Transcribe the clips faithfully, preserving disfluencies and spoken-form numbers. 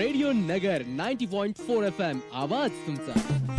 Radio नगर नव्वद point चार F M आवाज तुमचा.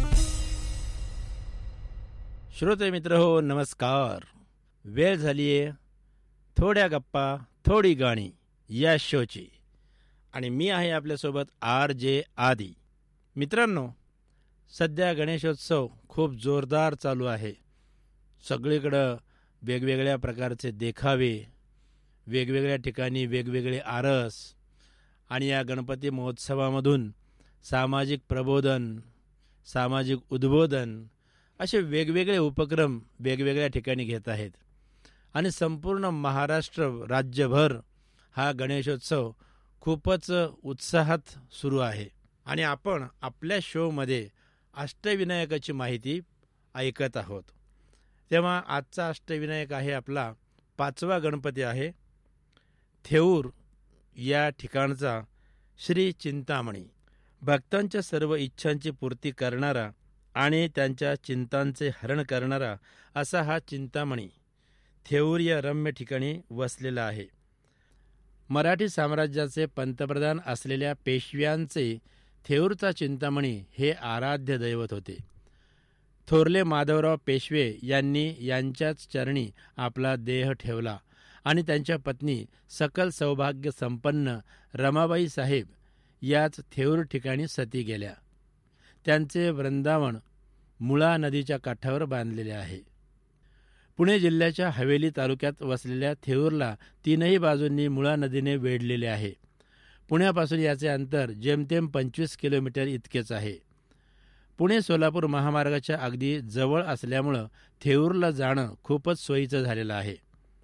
श्रोते मित्र हो, नमस्कार. वेळ झालीये थोड्या गप्पा थोडी गाणी या शोची आणि मी आहे आपल्यासोबत आर जे आदी. मित्रांनो, सध्या गणेशोत्सव खूप जोरदार चालू आहे. सगळीकडं वेगवेगळ्या प्रकारचे देखावे, वेगवेगळ्या ठिकाणी वेगवेगळे आरस आणि या गणपती महोत्सवामधून सामाजिक प्रबोधन, सामाजिक उद्बोधन असे वेगवेगळे उपक्रम वेगवेगळ्या ठिकाणी घेत आहेत. आणि संपूर्ण महाराष्ट्र राज्यभर हा गणेशोत्सव खूपच उत्साहात सुरू आहे. आणि आपण आपल्या शोमध्ये अष्टविनायकाची माहिती ऐकत आहोत. तेव्हा आजचा अष्टविनायक आहे आपला पाचवा गणपती आहे थेऊर या ठिकाणचा श्री चिंतामणी. भक्तांच्या सर्व इच्छांची पूर्ती करणारा आणि त्यांच्या चिंतांचे हरण करणारा असा हा चिंतामणी थेऊर या रम्य ठिकाणी वसलेला आहे. मराठी साम्राज्याचे पंतप्रधान असलेल्या पेशव्यांचे थेऊरचा चिंतामणी हे आराध्य दैवत होते. थोरले माधवराव पेशवे यांनी यांच्याच चरणी आपला देह ठेवला आणि त्यांच्या पत्नी सकल सौभाग्य संपन्न रमाबाई साहेब याच थेऊर ठिकाणी सती गेल्या. त्यांचे वृंदावन मुळा नदीच्या काठावर बांधलेले आहे. पुणे जिल्ह्याच्या हवेली तालुक्यात वसलेल्या थेऊरला तीनही बाजूंनी मुळा नदीने वेढलेले आहे. पुण्यापासून याचे अंतर जेमतेम पंचवीस किलोमीटर इतकेच आहे. पुणे सोलापूर महामार्गाच्या अगदी जवळ असल्यामुळं थेऊरला जाणं खूपच सोयीचं झालेलं आहे.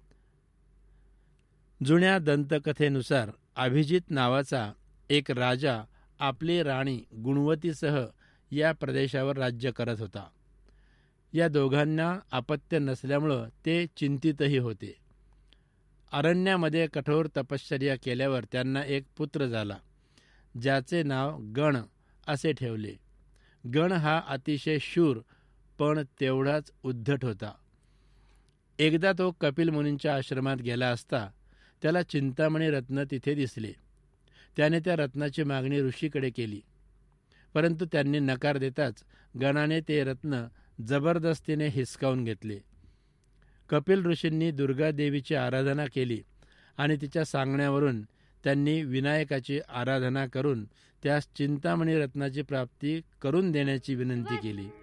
जुन्या दंतकथेनुसार अभिजित नावाचा एक राजा आपली राणी गुणवतीसह या प्रदेशावर राज्य करत होता. या दोघांना अपत्य नसल्यामुळं ते चिंतितही होते. अरण्यामध्ये कठोर तपश्चर्या केल्यावर त्यांना एक पुत्र झाला, ज्याचे नाव गण असे ठेवले. गण हा अतिशय शूर पण तेवढाच उद्धट होता. एकदा तो कपिल मुनींच्या आश्रमात गेला असता त्याला चिंतामणी रत्न तिथे दिसले. त्याने त्या रत्नाची मागणी ऋषीकडे केली, परंतु त्यांनी नकार देताच गणाने ते रत्न जबरदस्तीने हिसकावून घेतले. कपिल ऋषींनी दुर्गा देवीची आराधना केली आणि तिच्या सांगण्यावरून त्यांनी विनायकाची आराधना करून त्यास चिंतामणी रत्नाची प्राप्ती करून देण्याची विनंती केली.